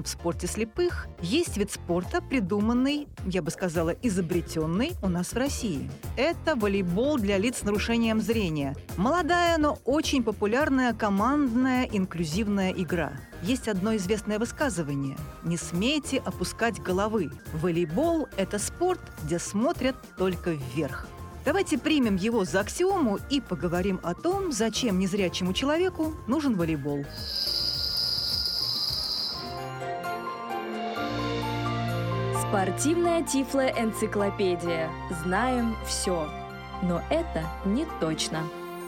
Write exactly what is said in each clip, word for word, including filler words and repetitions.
в спорте слепых есть вид спорта, придуманный, я бы сказала, изобретенный у нас в России. Это волейбол для лиц с нарушением зрения. Молодая, но очень популярная командная инклюзивная игра. Есть одно известное высказывание: «Не смейте опускать головы. Волейбол – это спорт, где смотрят только вверх». Давайте примем его за аксиому и поговорим о том, зачем незрячему человеку нужен волейбол. Спортивная тифлоэнциклопедия. Знаем все. Но это не точно.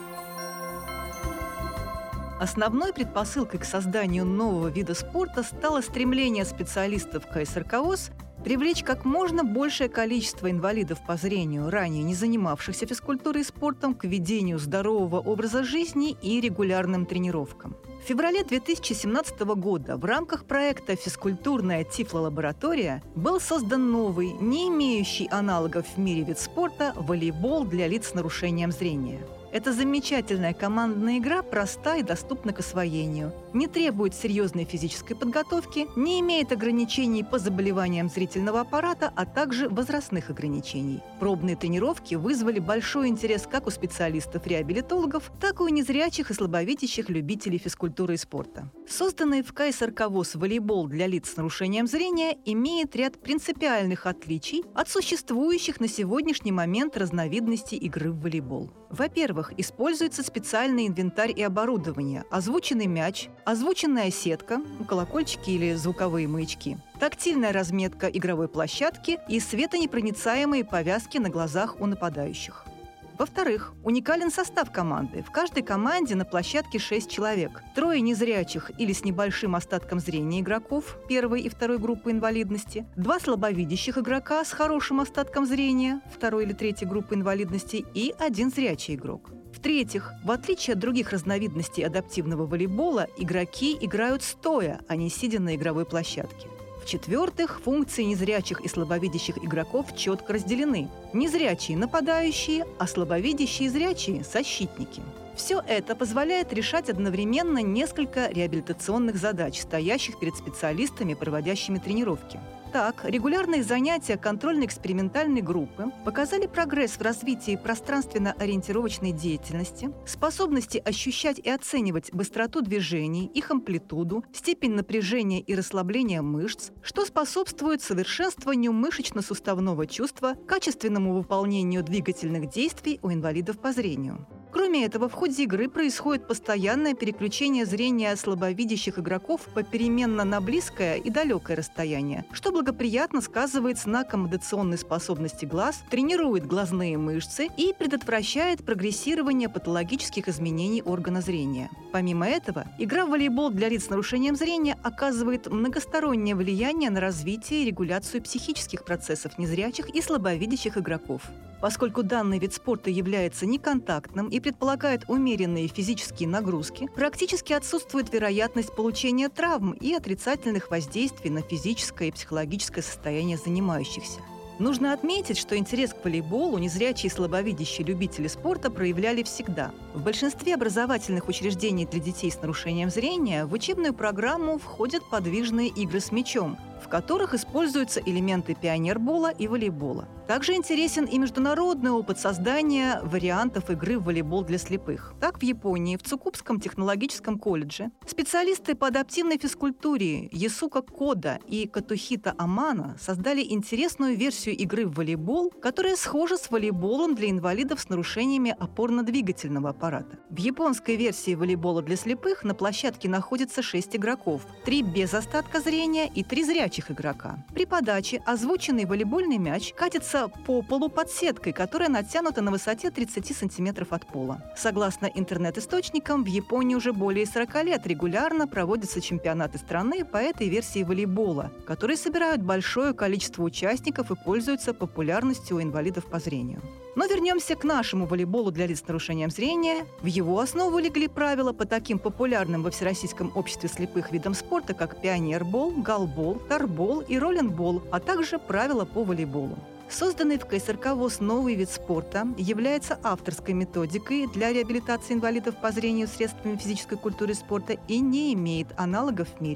Основной предпосылкой к созданию нового вида спорта стало стремление специалистов ка эс эр ка ВОС привлечь как можно большее количество инвалидов по зрению, ранее не занимавшихся физкультурой и спортом, к ведению здорового образа жизни и регулярным тренировкам. В феврале две тысячи семнадцатого года в рамках проекта «Физкультурная тифлолаборатория» был создан новый, не имеющий аналогов в мире вид спорта – волейбол для лиц с нарушением зрения. Эта замечательная командная игра проста и доступна к освоению, не требует серьезной физической подготовки, не имеет ограничений по заболеваниям зрительного аппарата, а также возрастных ограничений. Пробные тренировки вызвали большой интерес как у специалистов-реабилитологов, так и у незрячих и слабовидящих любителей физкультуры и спорта. Созданный в ка эс эр ка ВОС волейбол для лиц с нарушением зрения имеет ряд принципиальных отличий от существующих на сегодняшний момент разновидностей игры в волейбол. Во-первых, используется специальный инвентарь и оборудование, озвученный мяч, озвученная сетка, колокольчики или звуковые маячки, тактильная разметка игровой площадки и светонепроницаемые повязки на глазах у нападающих. Во-вторых, уникален состав команды. В каждой команде на площадке шесть человек. Трое незрячих или с небольшим остатком зрения игроков первой и второй группы инвалидности, два слабовидящих игрока с хорошим остатком зрения второй или третьей группы инвалидности и один зрячий игрок. В-третьих, в отличие от других разновидностей адаптивного волейбола, игроки играют стоя, а не сидя на игровой площадке. В-четвертых, функции незрячих и слабовидящих игроков четко разделены. Незрячие – нападающие, а слабовидящие и зрячие – защитники. Все это позволяет решать одновременно несколько реабилитационных задач, стоящих перед специалистами, проводящими тренировки. Так, регулярные занятия контрольно-экспериментальной группы показали прогресс в развитии пространственно-ориентировочной деятельности, способности ощущать и оценивать быстроту движений, их амплитуду, степень напряжения и расслабления мышц, что способствует совершенствованию мышечно-суставного чувства, качественному выполнению двигательных действий у инвалидов по зрению. Кроме этого, в ходе игры происходит постоянное переключение зрения слабовидящих игроков попеременно на близкое и далекое расстояние, что благоприятно сказывается на аккомодационной способности глаз, тренирует глазные мышцы и предотвращает прогрессирование патологических изменений органа зрения. Помимо этого, игра в волейбол для лиц с нарушением зрения оказывает многостороннее влияние на развитие и регуляцию психических процессов незрячих и слабовидящих игроков. Поскольку данный вид спорта является неконтактным и предполагает умеренные физические нагрузки, практически отсутствует вероятность получения травм и отрицательных воздействий на физическое и психологическое состояние занимающихся. Нужно отметить, что интерес к волейболу незрячие и слабовидящие любители спорта проявляли всегда. В большинстве образовательных учреждений для детей с нарушением зрения в учебную программу входят подвижные игры с мячом, в которых используются элементы пионербола и волейбола. Также интересен и международный опыт создания вариантов игры в волейбол для слепых. Так, в Японии, в Цукубском технологическом колледже, специалисты по адаптивной физкультуре Ясука Кода и Катухита Амано создали интересную версию игры в волейбол, которая схожа с волейболом для инвалидов с нарушениями опорно-двигательного аппарата. В японской версии волейбола для слепых на площадке находится шесть игроков, три без остатка зрения и три зрячих игрока. При подаче озвученный волейбольный мяч катится по полу под сеткой, которая натянута на высоте тридцать сантиметров от пола. Согласно интернет-источникам, в Японии уже более сорока лет регулярно проводятся чемпионаты страны по этой версии волейбола, которые собирают большое количество участников и пользуются популярностью у инвалидов по зрению. Но вернемся к нашему волейболу для лиц с нарушением зрения. В его основу легли правила по таким популярным во Всероссийском обществе слепых видам спорта, как пионербол, голбол, тарбол и роллинбол, а также правила по волейболу. Созданный в ка эс эр ка ВОС новый вид спорта является авторской методикой для реабилитации инвалидов по зрению средствами физической культуры и спорта и не имеет аналогов в мире.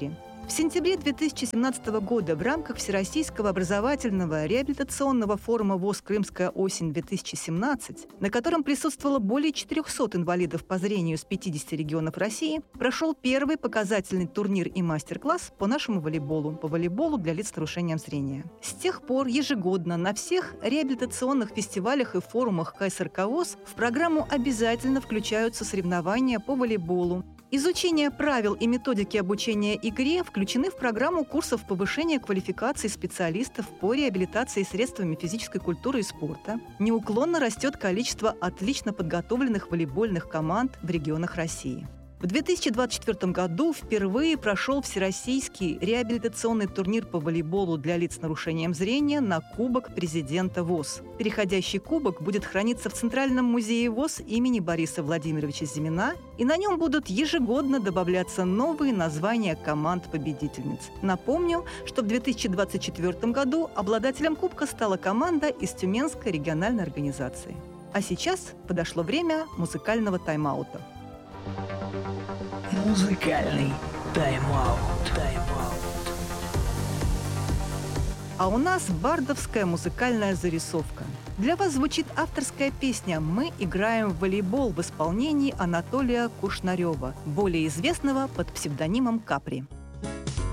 В сентябре две тысячи семнадцатого года в рамках Всероссийского образовательного реабилитационного форума ВОС «Крымская осень-две тысячи семнадцать», на котором присутствовало более четырехсот инвалидов по зрению с пятидесяти регионов России, прошел первый показательный турнир и мастер-класс по нашему волейболу, по волейболу для лиц с нарушением зрения. С тех пор ежегодно на всех реабилитационных фестивалях и форумах ка эс эр ка ВОС в программу обязательно включаются соревнования по волейболу. Изучение правил и методики обучения игре включены в программу курсов повышения квалификации специалистов по реабилитации средствами физической культуры и спорта. Неуклонно растет количество отлично подготовленных волейбольных команд в регионах России. В две тысячи двадцать четвёртом году впервые прошел Всероссийский реабилитационный турнир по волейболу для лиц с нарушением зрения на Кубок президента ВОС. Переходящий кубок будет храниться в Центральном музее ВОС имени Бориса Владимировича Зимина, и на нем будут ежегодно добавляться новые названия команд-победительниц. Напомню, что в две тысячи двадцать четвёртом году обладателем кубка стала команда из Тюменской региональной организации. А сейчас подошло время музыкального тайм-аута. Музыкальный тайм-аут. Тайм-аут. А у нас бардовская музыкальная зарисовка. Для вас звучит авторская песня «Мы играем в волейбол» в исполнении Анатолия Кушнарева, более известного под псевдонимом Капри.